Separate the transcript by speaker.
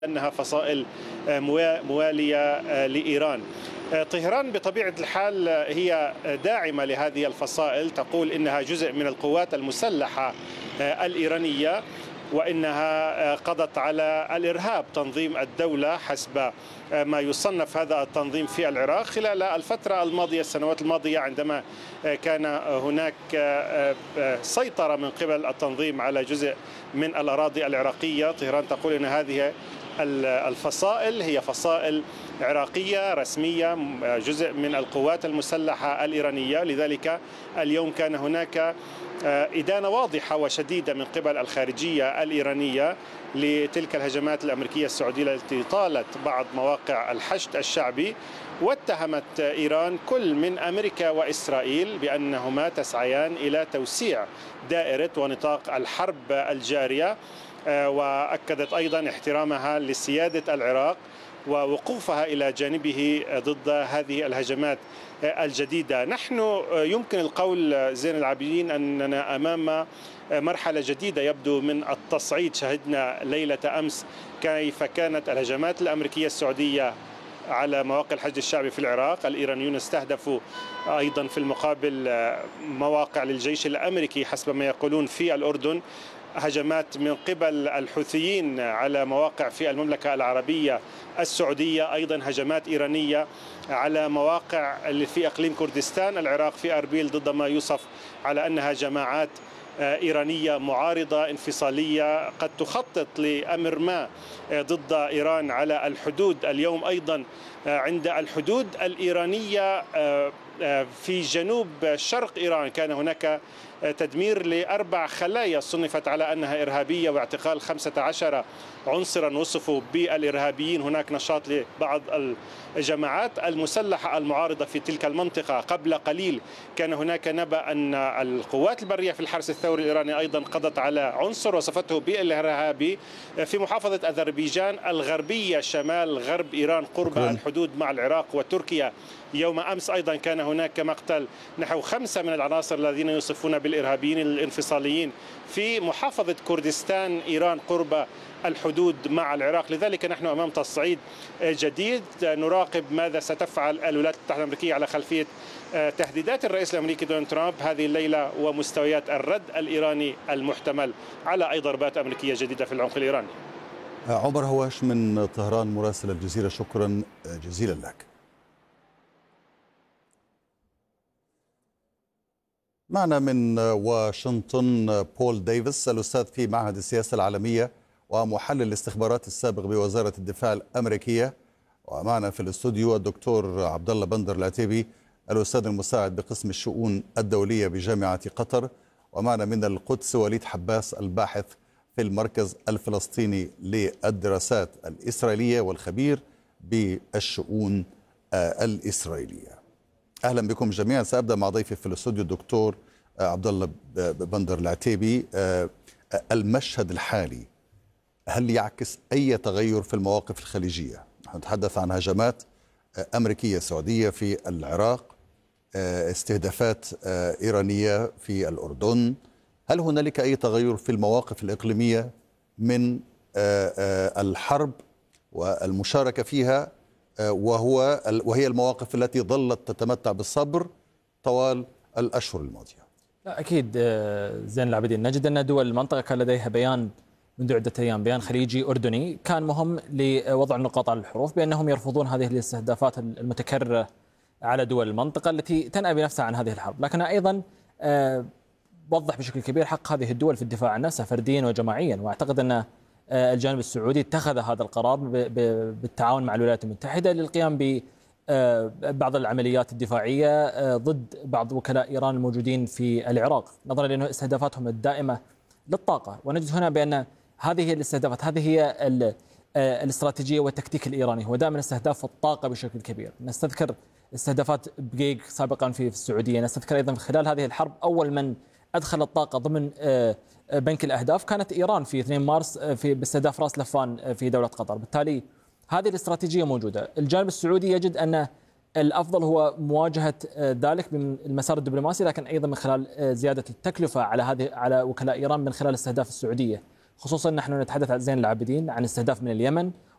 Speaker 1: أنها فصائل موالية لإيران. طهران بطبيعة الحال هي داعمة لهذه الفصائل، تقول إنها جزء من القوات المسلحة الإيرانية وإنها قضت على الإرهاب تنظيم الدولة حسب ما يصنف هذا التنظيم في العراق خلال الفترة الماضية، السنوات الماضية، عندما كان هناك سيطرة من قبل التنظيم على جزء من الأراضي العراقية. طهران تقول إن هذه الفصائل هي فصائل عراقية رسمية جزء من القوات المسلحة الإيرانية. لذلك اليوم كان هناك إدانة واضحة وشديدة من قبل الخارجية الإيرانية لتلك الهجمات الأمريكية السعودية التي طالت بعض مواقع الحشد الشعبي، واتهمت إيران كل من أمريكا وإسرائيل بأنهما تسعيان إلى توسيع دائرة ونطاق الحرب الجارية، وأكدت أيضا احترامها لسيادة العراق ووقوفها إلى جانبه ضد هذه الهجمات الجديدة. نحن يمكن القول زين العابدين أننا أمام مرحلة جديدة يبدو من التصعيد. شهدنا ليلة أمس كيف كانت الهجمات الأمريكية السعودية على مواقع الحشد الشعبي في العراق. الإيرانيون استهدفوا أيضا في المقابل مواقع للجيش الأمريكي حسب ما يقولون في الأردن. هجمات من قبل الحوثيين على مواقع في المملكة العربية السعودية، أيضا هجمات إيرانية على مواقع اللي في إقليم كردستان العراق في أربيل ضد ما يوصف على أنها جماعات إيرانية معارضة انفصالية قد تخطط لأمر ما ضد إيران على الحدود. اليوم أيضا عند الحدود الإيرانية في جنوب شرق إيران كان هناك تدمير ل4 خلايا صنفت على أنها إرهابية واعتقال 15 عنصرا وصفوا بالإرهابيين. هناك نشاط لبعض الجماعات المسلحة المعارضة في تلك المنطقة. قبل قليل كان هناك نبأ أن القوات البرية في الحرس الثوري الإيراني أيضا قضت على عنصر وصفته بالإرهابي في محافظة أذربيجان الغربية شمال غرب إيران قرب الحدود مع العراق وتركيا. يوم أمس أيضا كان هناك مقتل نحو 5 من العناصر الذين يوصفون بالإرهابيين الانفصاليين في محافظة كردستان إيران قرب الحدود مع العراق. لذلك نحن أمام تصعيد جديد. نراقب ماذا ستفعل الولايات المتحدة الأمريكية على خلفية تهديدات الرئيس الأمريكي دونالد ترامب هذه الليلة ومستويات الرد الإيراني المحتمل على أي ضربات أمريكية جديدة في العمق الإيراني.
Speaker 2: عمر هواش من طهران مراسل الجزيرة، شكرا جزيلا لك. معنا من واشنطن بول ديفيس الأستاذ في معهد السياسة العالمية ومحلل الاستخبارات السابق بوزارة الدفاع الأمريكية. ومعنا في الاستوديو الدكتور عبد الله بندر العتيبي الأستاذ المساعد بقسم الشؤون الدولية بجامعة قطر. ومعنا من القدس وليد حباس الباحث في المركز الفلسطيني للدراسات الإسرائيلية والخبير بالشؤون الإسرائيلية. أهلا بكم جميعا. سأبدأ مع ضيفي في الاستوديو الدكتور عبد الله بندر العتيبي. المشهد الحالي هل يعكس أي تغير في المواقف الخليجية؟ نحن نتحدث عن هجمات أمريكية سعودية في العراق، استهدافات إيرانية في الأردن. هل هنالك أي تغير في المواقف الإقليمية من الحرب والمشاركة فيها وهي المواقف التي ظلت تتمتع بالصبر طوال الأشهر الماضية؟
Speaker 3: أكيد زين العابدين، نجد أن دول المنطقة كان لديها بيان منذ عدة أيام، بيان خليجي أردني كان مهم لوضع النقاط على الحروف بأنهم يرفضون هذه الاستهدافات المتكررة على دول المنطقة التي تنأى بنفسها عن هذه الحرب، لكنها أيضا وضح بشكل كبير حق هذه الدول في الدفاع عن نفسها فرديا وجماعيا. وأعتقد أن الجانب السعودي اتخذ هذا القرار بالتعاون مع الولايات المتحدة للقيام ببعض العمليات الدفاعية ضد بعض وكلاء إيران الموجودين في العراق نظرا لأنه استهدافاتهم الدائمة للطاقة. ونجد هنا بأن هذه هي الاستهدافات، هذه هي الاستراتيجية والتكتيك الإيراني، هو دائما استهداف الطاقة بشكل كبير. نستذكر استهدافات بقيق سابقا في السعودية، نستذكر أيضا خلال هذه الحرب أول من أدخل الطاقة ضمن بنك الأهداف كانت إيران في 2 مارس باستهداف رأس لفان في دولة قطر. بالتالي هذه الاستراتيجية موجودة. الجانب السعودي يجد أن الأفضل هو مواجهة ذلك بالمسار الدبلوماسي، لكن أيضا من خلال زيادة التكلفة على وكلاء إيران من خلال استهداف السعودية، خصوصا نحن نتحدث عن زين العابدين عن استهداف من اليمن